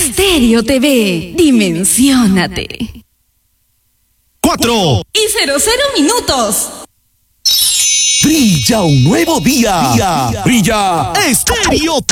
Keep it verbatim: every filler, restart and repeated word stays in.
Estéreo T V, dimensiónate. Cuatro y cero cero minutos. Brilla un nuevo día. Día. Brilla Estéreo